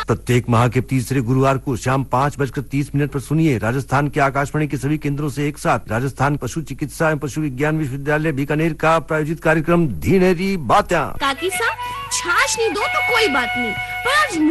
प्रत्येक माह के तीसरे गुरुवार को शाम 5:30 पर सुनिए राजस्थान के आकाशवाणी के सभी केंद्रों से एक साथ राजस्थान पशु चिकित्सा एवं पशु विज्ञान विश्वविद्यालय बीकानेर का प्रायोजित कार्यक्रम धीनेरी बातें। काकी साहब छाछ नहीं दो तो कोई बात नहीं, पर आज